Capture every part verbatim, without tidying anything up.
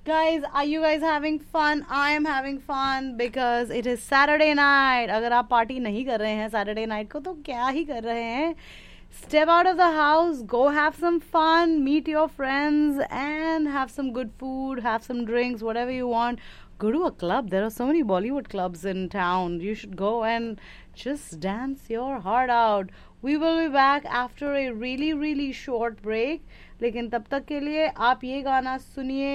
Guys, are you guys having fun? I am having fun because it is Saturday night. अगर आप party नहीं कर रहे हैं Saturday night को तो क्या ही कर रहे हैं? Step out of the house, go have some fun, meet your friends and have some good food, have some drinks, whatever you want. Go to a club. There are so many Bollywood clubs in town. You should go and just dance your heart out. We will be back after a really really short break. लेकिन तब तक के लिए आप ये गाना सुनिए.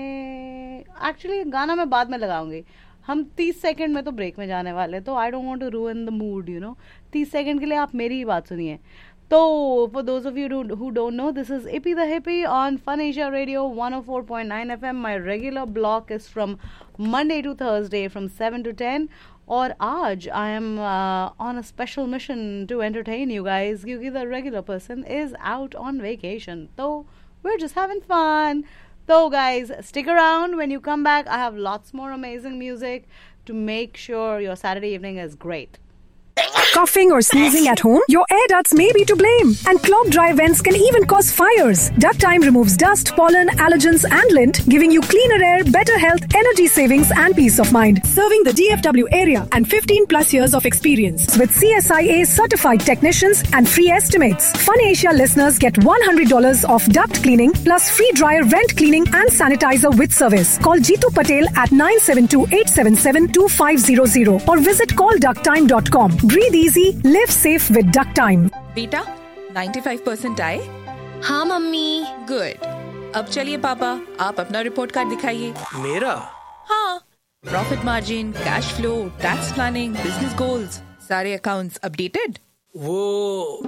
Actually गाना मैं बाद में लगाऊंगी. हम तीस सेकंड में तो ब्रेक में जाने वाले, तो I don't want to ruin the mood, you know. तीस सेकंड के लिए आप मेरी ही बात सुनिए. So, for those of you who don't know, this is Ippy the Hippie on Fun Asia Radio one oh four point nine F M. My regular block is from Monday to Thursday from seven to ten. और आज I am uh, on a special mission to entertain you guys क्योंकि the regular person is out on vacation. So, we're just having fun. So, guys, stick around. When you come back, I have lots more amazing music to make sure your Saturday evening is great. Coughing or sneezing at home? Your air ducts may be to blame. And clogged dry vents can even cause fires. Duct Time removes dust, pollen, allergens and lint, giving you cleaner air, better health, energy savings and peace of mind. Serving the D F W area and fifteen plus years of experience. With C S I A certified technicians and free estimates. Fun Asia listeners get one hundred dollars off duct cleaning plus free dryer vent cleaning and sanitizer with service. Call Jeetu Patel at nine seven two, eight seven seven, two five zero zero or visit call duct time dot com. Breathe easy, live safe with Duct Time. बेटा, ninety-five percent आए? हाँ mummy. Good. अब चलिए पापा, आप अपना report card दिखाइए. मेरा? हाँ. Profit margin, cash flow, tax planning, business goals, सारे accounts updated? वो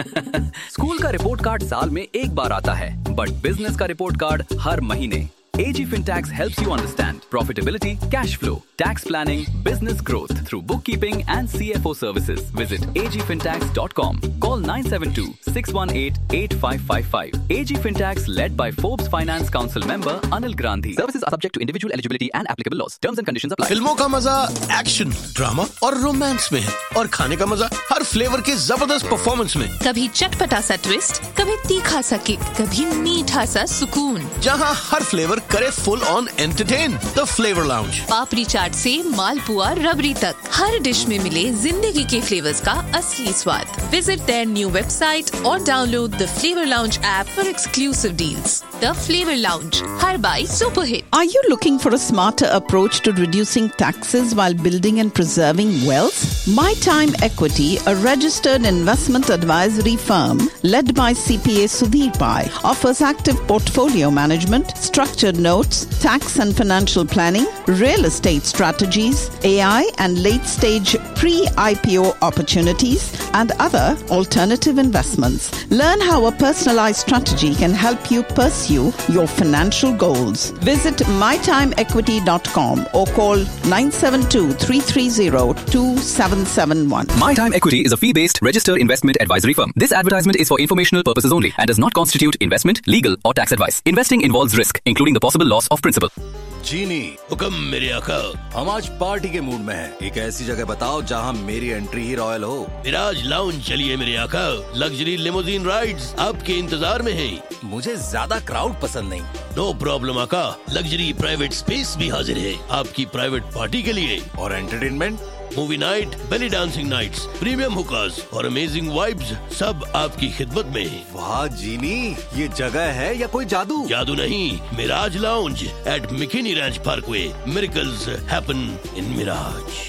स्कूल का रिपोर्ट कार्ड साल में एक बार आता है, बट बिजनेस का रिपोर्ट कार्ड हर महीने. A G Fintax helps you understand profitability, cash flow, tax planning, business growth through bookkeeping and C F O services. Visit a g fintax dot com. Call nine seven two, six one eight, eight five five five. A G Fintax led by Forbes Finance Council member Anil Grandhi. Services are subject to individual eligibility and applicable laws. Terms and conditions apply. फिल्मों का मजा action, drama और romance में है और खाने का मजा हर फ्लेवर के जबरदस्त परफॉर्मेंस में. कभी चटपटा सा ट्विस्ट, कभी तीखा सा किक, कभी मीठा सा सुकून. जहाँ हर फ्लेवर करे full on entertain. The flavour lounge. पापड़ी चाट से मालपुआ रबड़ी तक हर डिश में मिले जिंदगी के फ्लेवर्स का असली स्वाद. विजिट देयर न्यू वेबसाइट और download the flavour lounge app for exclusive deals. The flavour lounge, her by super hit. Are you looking for a smarter approach to reducing taxes while building and preserving wealth? My Time Equity, a registered investment advisory firm led by C P A Sudhir Pai, offers active portfolio management, structured notes, tax and financial planning, real estate strategies, A I and late-stage pre-I P O opportunities, and other alternative investments. Learn how a personalized strategy can help you pursue your financial goals. Visit my time equity dot com or call nine seven two, three three zero, two seven seven one. My Time Equity is a fee-based registered investment advisory firm. This advertisement is for informational purposes only and does not constitute investment, legal or tax advice. Investing involves risk, including the possible loss of principal. जीनी हुक्म मेरे आका. हम आज party के mood में हैं. एक ऐसी जगह बताओ जहां मेरी एंट्री ही रॉयल हो. विराज लाउंज चलिए मेरे आका. लग्जरी लिमोजिन राइड्स आपके इंतजार में हैं. मुझे ज्यादा क्राउड पसंद नहीं. नो प्रॉब्लम आका. लग्जरी प्राइवेट स्पेस भी हाजिर है आपकी प्राइवेट पार्टी के लिए. और entertainment, movie night, belly dancing nights, premium हुकास और अमेजिंग वाइब्स सब आपकी खिदमत में. वाह जीनी, ये जगह है या कोई जादू? जादू नहीं, Miraj lounge eight मिकिनी ranch Parkway. Miracles happen in Miraj.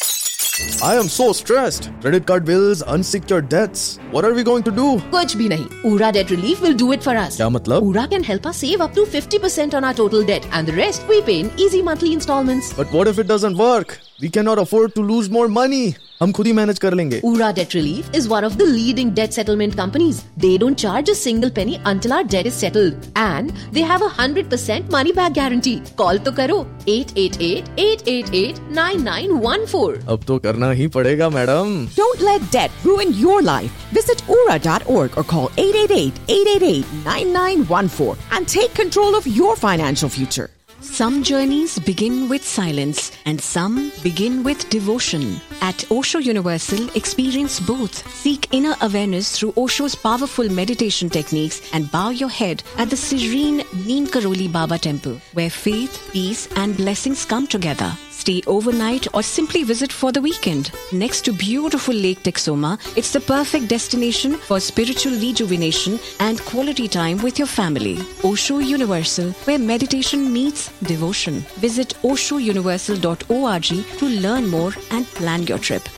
I am so stressed. Credit card bills, unsecured debts. What are we going to do? कुछ भी नहीं. Ura Debt Relief will do it for us. क्या मतलब? Ura can help us save up to fifty percent on our total debt and the rest we pay in easy monthly installments. But what if it doesn't work? We cannot afford to lose more money. हम खुद ही manage कर लेंगे. Ura Debt Relief is one of the leading debt settlement companies. They don't charge a single penny until our debt is settled. And they have a one hundred percent money back guarantee. Call तो करो eight eight eight, eight eight eight, nine nine one four. अब तो करना ही पड़ेगा madam. Don't let debt ruin your life. Visit ura dot org or call eight eight eight, eight eight eight, nine nine one four and take control of your financial future. Some journeys begin with silence and some begin with devotion. At Osho Universal, experience both. Seek inner awareness through Osho's powerful meditation techniques and bow your head at the serene Neem Karoli Baba Temple, where faith, peace and blessings come together. Stay overnight or simply visit for the weekend. Next to beautiful Lake Texoma, it's the perfect destination for spiritual rejuvenation and quality time with your family. Osho Universal, where meditation meets devotion. Visit osho universal dot org to learn more and plan your trip.